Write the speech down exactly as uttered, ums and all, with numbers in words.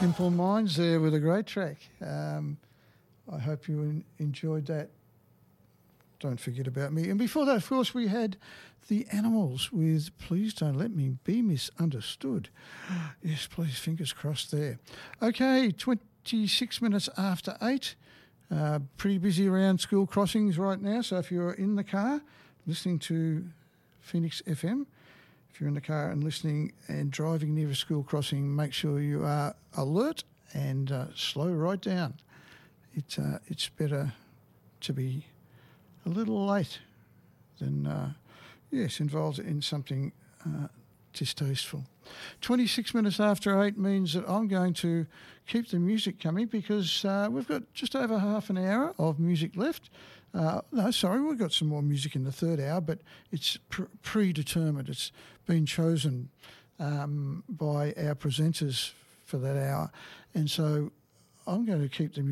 Simple Minds there with a great track. Um, I hope you en- enjoyed that. Don't Forget About Me. And before that, of course, we had The Animals with Please Don't Let Me Be Misunderstood. Yes, please, fingers crossed there. Okay, twenty-six minutes after eight. Uh, pretty busy around school crossings right now, so if you're in the car listening to Phoenix F M, if you're in the car and listening and driving near a school crossing, make sure you are alert and uh, slow right down. It, uh, it's better to be a little late than, uh, yes, involved in something uh, distasteful. twenty-six minutes after eight means that I'm going to keep the music coming because uh, we've got just over half an hour of music left. Uh, no, sorry, we've got some more music in the third hour, but it's pre- predetermined. It's been chosen um, by our presenters for that hour. And so I'm going to keep the